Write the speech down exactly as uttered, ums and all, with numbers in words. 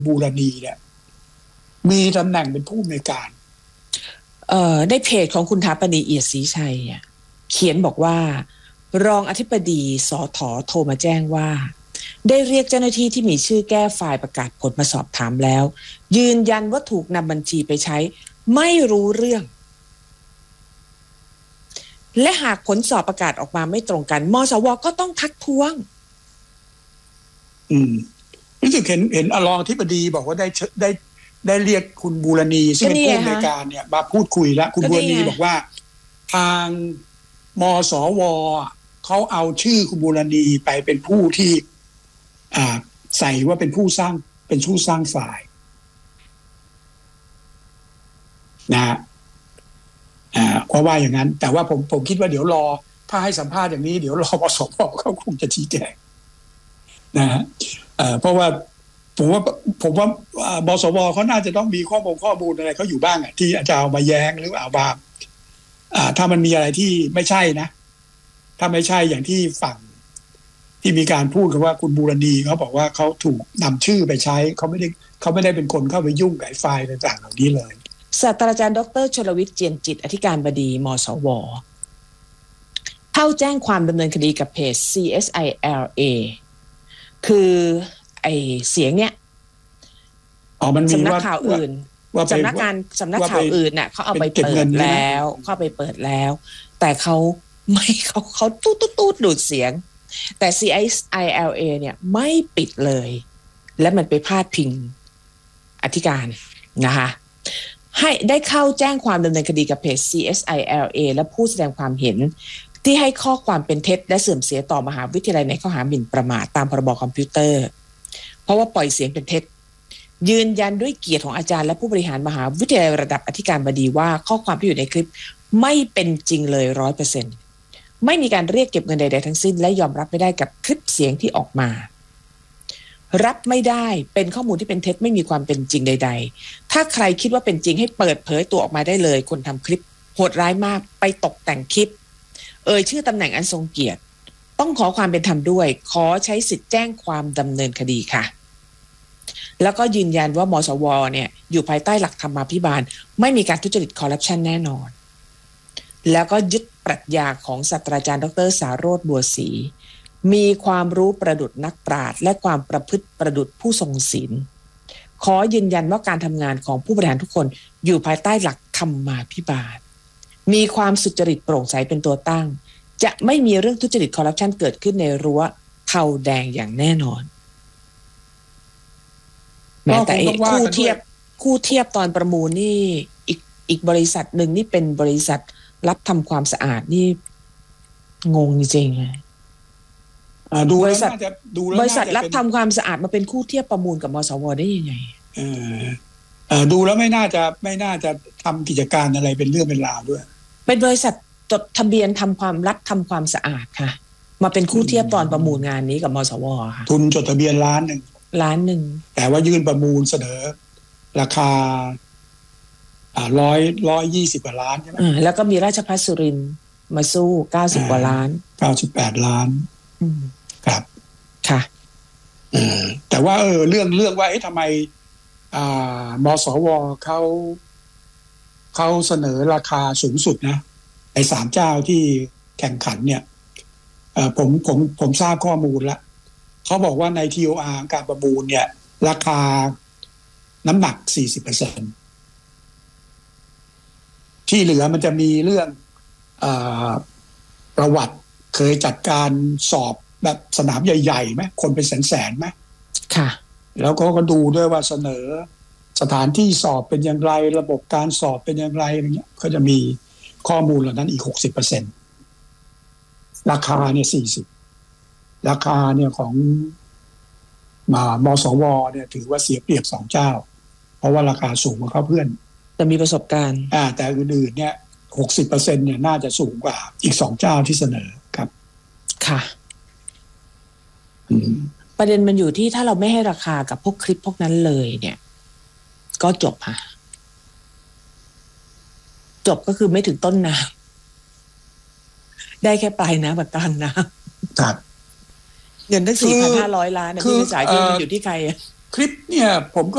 บูรณีเนี่ยมีตำแหน่งเป็นผู้อำนวยการเอ่อในเพจของคุณถาปณีเอียดศรีชัยเขียนบอกว่ารองอธิบดีสถโทรมาแจ้งว่าได้เรียกเจ้าหน้าที่ที่มีชื่อแก้ไฟล์ประกาศผลมาสอบถามแล้วยืนยันว่าถูกนำบัญชีไปใช้ไม่รู้เรื่องและหากผลสอบประกาศออกมาไม่ตรงกันมสวก็ต้องทักท้วงอืมรู้สึกเห็นเห็นรองอธิบดีบอกว่าได้ได้ได้เรียกคุณบูรณีซึ่งเป็นผู้อำนวยการเนี่ยมาพูดคุยแล้วคุณบูรณีบอกว่าทางมสวเขาเอาชื่อคุณบูรณีไปเป็นผู้ที่อ่าใส่ว่าเป็นผู้สร้างเป็นผู้สร้างฝ่ายนะฮะอ่าก็ว่าอย่างนั้นแต่ว่าผมผมคิดว่าเดี๋ยวรอถ้าให้สัมภาษณ์อย่างนี้เดี๋ยวรอมสวเขาคงจะชี้แจงนะฮะเอ่อเพราะว่าผมว่าผมว่ามสวเขาน่าจะต้องมีข้อมูลข้อมูลอะไรเขาอยู่บ้างอ่ะที่อาจารย์เอามาแย้งหรือเอามาอ่าถ้ามันมีอะไรที่ไม่ใช่นะถ้าไม่ใช่อย่างที่ฝั่งที่มีการพูดกันว่าคุณบูรณีเขาบอกว่าเขาถูกนำชื่อไปใช้เขาไม่ได้เขาไม่ได้เป็นคนเข้าไปยุ่งกับไฟล์ต่างๆเหล่านี้เลยศาสตราจารย์ดรชลวิทย์เจียนจิตอธิการบดีมสวเข้าแจ้งความดำเนินคดีกับเพจ ซี เอส ไอ แอล เอ คือไอเสียงเนี้ยอ๋อมันมีสำนักข่าวอื่นสำนักงานสำนักข่าวอื่นน่ะเขาเอาไปเปิดแล้วเข้าไปเปิดแล้วแต่เขาไม่เขาเขาตูดตูดดูดเสียงแต่ ซี เอส ไอ แอล เอ เนี่ยไม่ปิดเลยและมันไปพาดพิงอธิการนะคะให้ได้เข้าแจ้งความดำเนินคดีกับเพจ ซี เอส ไอ แอล เอ และผู้แสดงความเห็นที่ให้ข้อความเป็นเท็จและเสื่อมเสียต่อมหาวิทยาลัยในข้อหาหมิ่นประมาทตามพรบคอมพิวเตอร์เพราะว่าปล่อยเสียงเป็นเท็จยืนยันด้วยเกียรติของอาจารย์และผู้บริหารมหาวิทยาลัยระดับอธิการบดีว่าข้อความที่อยู่ในคลิปไม่เป็นจริงเลย ร้อยเปอร์เซ็นต์ ไม่มีการเรียกเก็บเงินใดๆทั้งสิ้นและยอมรับไม่ได้กับคลิปเสียงที่ออกมารับไม่ได้เป็นข้อมูลที่เป็นเท็จไม่มีความเป็นจริงใดๆถ้าใครคิดว่าเป็นจริงให้เปิดเผยตัวออกมาได้เลยคนทำคลิปโหดร้ายมากไปตกแต่งคลิปเอ่ยชื่อตำแหน่งอันทรงเกียรติต้องขอความเป็นธรรมด้วยขอใช้สิทธิ์แจ้งความดำเนินคดีค่ะแล้วก็ยืนยันว่ามสวเนี่ยอยู่ภายใต้หลักธรรมาภิบาลไม่มีการทุจริตคอร์รัปชันแน่นอนแล้วก็ยึดปรัชญาของศาสตราจารย์ดรสาโรจน์บัวศรีมีความรู้ประดุจนักปราชญ์และความประพฤติประดุจผู้ทรงศีลขอยืนยันว่าการทำงานของผู้บริหารทุกคนอยู่ภายใต้หลักธรรมาภิบาลมีความสุจริตโปร่งใสเป็นตัวตั้งจะไม่มีเรื่องทุจริตคอร์รัปชันเกิดขึ้นในรั้วเทาแดงอย่างแน่นอนแม้แต่คู่เทียบคู่เทียบตอนประมูลนี่อีกอีกบริษัทหนึ่งนี่เป็นบริษัทรับทำความสะอาดนี่งงจริงๆดูบริษัทบริษัทรับทำความสะอาดมาเป็นคู่เทียบประมูลกับมสวได้ยังไงเออเออดูแล้วไม่น่าจะไม่น่าจะทำกิจการอะไรเป็นเรื่องเป็นราวด้วยเป็นบริษัทจดทะเบียนทำความรับทำความสะอาดค่ะมาเป็นคู่เทียบตอนประมูลงานนี้กับมสวค่ะทุนจดทะเบียนล้านหนึ่งล้านหนึ่งแต่ว่ายื่นประมูลเสนอราคาอ่าร้อยร้อยยี่สิบกว่าล้านใช่ไหมอ่าแล้วก็มีราชภัฏสุรินทร์มาสู้เก้าสิบกว่าล้านเก้าสิบแปดล้านอืมครับค่ะเออแต่ว่าเออเรื่องเรื่องว่าเอ๊ะทำไมอ่ามสวเขาเขาเสนอราคาสูงสุดนะไอ้สามเจ้าที่แข่งขันเนี่ยเออผมผมผมทราบข้อมูลแล้วเขาบอกว่าใน ที โอ อาร์ การประมูลเนี่ยราคาน้ำหนัก สี่สิบเปอร์เซ็นต์ ที่เหลือมันจะมีเรื่องเอ่อประวัติเคยจัดการสอบแบบสนามใหญ่ๆไหมคนเป็นแสนๆไหมค่ะแล้วก็ก็ดูด้วยว่าเสนอสถานที่สอบเป็นอย่างไรระบบการสอบเป็นอย่างไรอะไรเงี้ยก็จะมีข้อมูลเหล่านั้นอีก หกสิบเปอร์เซ็นต์ ราคาเนี่ยสี่สิบราคาเนี่ยของมามสวเนี่ยถือว่าเสียเปรียบสองเจ้าเพราะว่าราคาสูงกว่าเขาเพื่อนแต่มีประสบการณ์อ่าแต่อื่นๆเนี่ย หกสิบเปอร์เซ็นต์ เนี่ยน่าจะสูงกว่าอีกสองเจ้าที่เสนอครับค่ะอืมประเด็นมันอยู่ที่ถ้าเราไม่ให้ราคากับพวกคลิปพวกนั้นเลยเนี่ยก็จบค่ะจบก็คือไม่ถึงต้นน้ำได้แค่ปลายน้ำกับกลางน้ำครับเงินตั้ง สี่พันห้าร้อย ล้านนะพี่วิจัยที่มันอยู่ที่ใครคลิปเนี่ยผมก็